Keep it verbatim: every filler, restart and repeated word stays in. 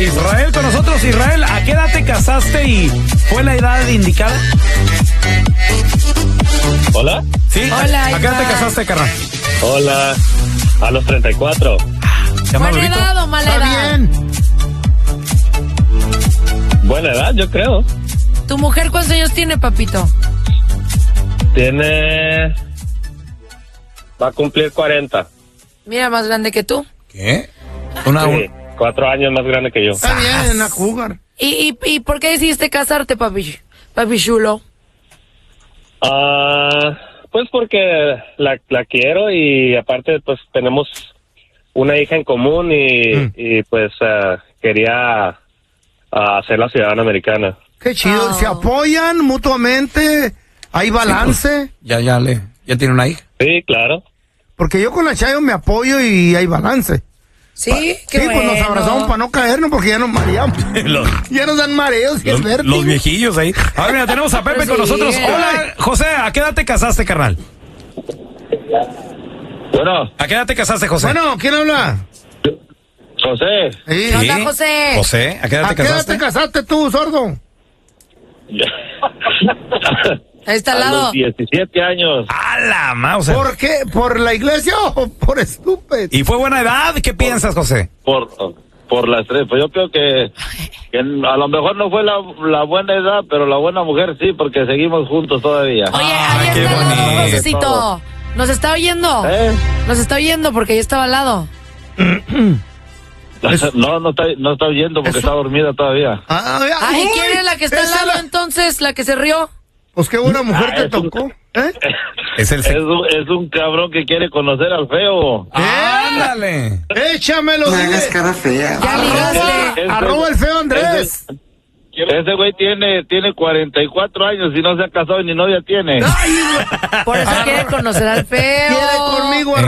Israel con nosotros. Israel, ¿a qué edad te casaste y fue la edad indicada? ¿Hola? Sí. Hola, ¿A qué edad te Iván. casaste, carnal? Hola, a los treinta y cuatro. ¿Llama ¿Buena Lolito? edad o mala Está edad? bien. Buena edad, yo creo. ¿Tu mujer cuántos años tiene, papito? Tiene... Va a cumplir cuarenta. Mira, más grande que tú. ¿Qué? Una, Sí, cuatro años más grande que yo. Está bien, a jugar. ¿Y, y, y por qué decidiste casarte, papi? Papi chulo. Ah, pues porque la, la quiero y aparte pues tenemos una hija en común y, Mm. y pues ah, quería ah, hacerla ciudadana americana. Qué chido. Oh. Se apoyan mutuamente. Hay balance. ya, ya le, ya tiene una hija. Sí, claro. Porque yo con la Chayo me apoyo y hay balance. Sí, Sí, qué pues nos bueno. abrazamos para no caernos porque ya nos mareamos. los, Ya nos dan mareos y es los, vértigo. los viejillos ahí. Ahora mira, tenemos a Pepe Pues con sí. nosotros. Hola, José, ¿a qué edad te casaste, carnal? Bueno, ¿A qué edad te casaste, José? Bueno, ¿quién habla? José, Sí. ¿Qué onda, José? José, ¿a qué edad ¿A te qué edad casaste? te casaste tú, sordo? Ahí está al a lado. los diecisiete años. ¡A la mouse! ¿Por qué? ¿Por la iglesia o por estúpido? ¿Y fue buena edad? ¿Qué piensas, José? Por, por las tres, pues yo creo que, que a lo mejor no fue la, la buena edad, pero la buena mujer sí, porque seguimos juntos todavía. Oye, Ah, ahí qué está al lado, bonito. Josecito. ¿Nos está oyendo? ¿Eh? Nos está oyendo porque ya estaba al lado. No, no está, no está oyendo porque Eso- está dormida todavía. Ah, Ay, uy, ¿quién es la que está al esa lado es la- entonces? ¿La que se rió? Pues qué buena mujer Ah, te es un- tocó. ¿Eh? Es el Es un, es un cabrón que quiere conocer al feo. ¡Ándale! Échamelo, No dile. hagas cara fea. Ya ligaste. Ese- Arroba el feo Andrés. Ese güey tiene, tiene cuarenta y cuatro años y no se ha casado y ni novia tiene. Ay, Por eso quiere conocer al feo. quiere conmigo.